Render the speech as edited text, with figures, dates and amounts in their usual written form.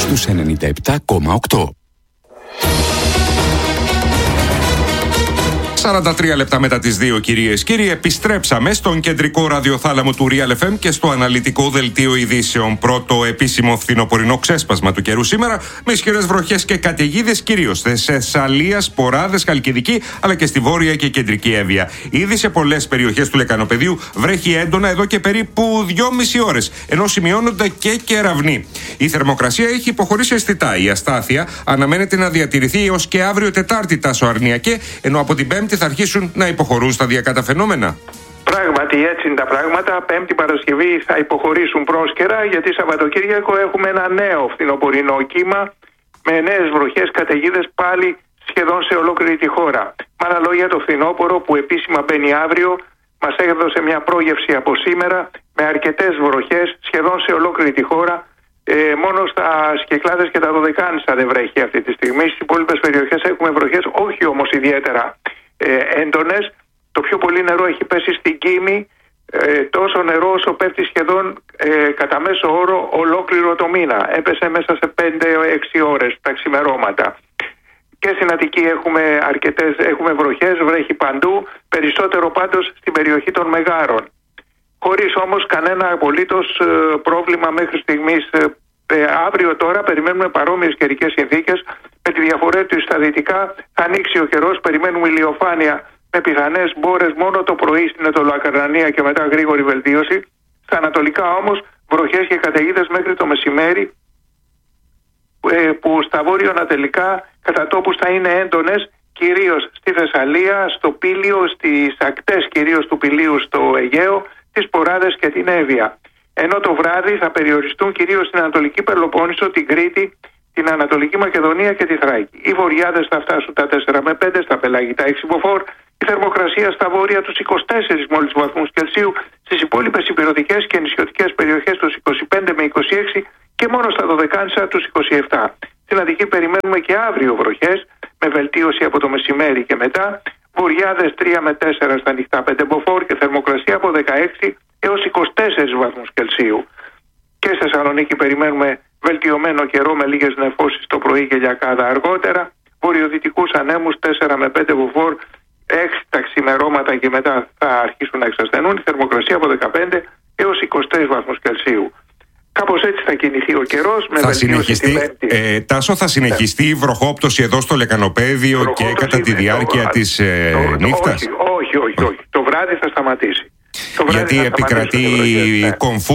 στους 97,8. 43 λεπτά μετά τις 2, κυρίες και κύριοι, επιστρέψαμε στον κεντρικό ραδιοθάλαμο του Real FM και στο αναλυτικό δελτίο ειδήσεων. Πρώτο επίσημο φθινοπορεινό ξέσπασμα του καιρού σήμερα, με ισχυρές βροχές και καταιγίδες κυρίως στη Θεσσαλία, Σποράδες, Χαλκιδική, αλλά και στη βόρεια και κεντρική Εύβοια. Ήδη σε πολλές περιοχές του Λεκανοπεδίου βρέχει έντονα εδώ και περίπου 2,5 ώρες, ενώ σημειώνονται και κεραυνοί. Η θερμοκρασία έχει υποχωρήσει αισθητά. Η αστάθεια αναμένεται να διατηρηθεί έως και αύριο Τετάρτη Τάσο Αρνιακέ, ενώ από την Πέμπτη θα αρχίσουν να υποχωρούν σταδιακά τα φαινόμενα. Πράγματι, έτσι είναι τα πράγματα. Πέμπτη Παρασκευή θα υποχωρήσουν πρόσκαιρα, γιατί Σαββατοκύριακο έχουμε ένα νέο φθινοπορεινό κύμα με νέες βροχές, καταιγίδες πάλι σχεδόν σε ολόκληρη τη χώρα. Με άλλα λόγια, το φθινόπωρο που επίσημα μπαίνει αύριο μας έδωσε μια πρόγευση από σήμερα με αρκετές βροχές σχεδόν σε ολόκληρη τη χώρα. Μόνο στα Κυκλάδες και τα Δωδεκάνησα δεν βρέχει αυτή τη στιγμή. Στις υπόλοιπες περιοχές έχουμε βροχές, όχι όμως ιδιαίτερα έντονες. Το πιο πολύ νερό έχει πέσει στην Κίμη, τόσο νερό όσο πέφτει σχεδόν κατά μέσο όρο ολόκληρο το μήνα. Έπεσε μέσα σε 5-6 ώρες τα ξημερώματα. Και στην Αττική έχουμε βροχές, βρέχει παντού, περισσότερο πάντως στην περιοχή των Μεγάρων. Χωρίς όμως κανένα απολύτως πρόβλημα μέχρι στιγμής. Αύριο τώρα περιμένουμε παρόμοιες καιρικές συνθήκες, με τη διαφορά ότι στα δυτικά θα ανοίξει ο καιρός, περιμένουμε ηλιοφάνεια με πιθανές μπόρες μόνο το πρωί στην Ετωλοακαρνανία και μετά γρήγορη βελτίωση. Στα ανατολικά όμως βροχές και καταιγίδες μέχρι το μεσημέρι, που στα βόρειο-ανατολικά κατά τόπους θα είναι έντονες, κυρίως στη Θεσσαλία, στο Πήλιο, στις ακτές κυρίως του Πηλίου στο Αιγαίο, τις Σποράδες και την Εύβοια. Ενώ το βράδυ θα περιοριστούν κυρίως στην Ανατολική Πελοπόννησο, την Κρήτη, την Ανατολική Μακεδονία και τη Θράκη. Οι βορειάδες θα φτάσουν τα 4 με 5, στα πελαγητά 6 μποφόρ, η θερμοκρασία στα βόρεια τους 24 μόλις βαθμούς Κελσίου, στις υπόλοιπες ηπειρωτικές και νησιωτικές περιοχές τους 25 με 26 και μόνο στα Δωδεκάνησα τους 27. Στην Αττική περιμένουμε και αύριο βροχές, με βελτίωση από το μεσημέρι και μετά. Βορειάδες 3 με 4 στα ανοιχτά 5 μποφόρ και θερμοκρασία από 16 έως 24 βαθμούς Κελσίου. Και στη Θεσσαλονίκη περιμένουμε βελτιωμένο καιρό με λίγες νεφώσεις το πρωί και λιακάδα αργότερα. Βορειοδυτικούς ανέμους 4 με 5 μποφόρ, 6 τα ξημερώματα και μετά θα αρχίσουν να εξασθενούν. Η θερμοκρασία από 15 έως 23 βαθμούς Κελσίου. Κάπως έτσι θα κινηθεί ο καιρός. Θα συνεχιστεί, Τάσο, θα συνεχιστεί η βροχόπτωση εδώ στο Λεκανοπέδιο και κατά τη διάρκεια της νύχτας? Όχι. Το βράδυ θα σταματήσει. Γιατί επικρατεί κομφού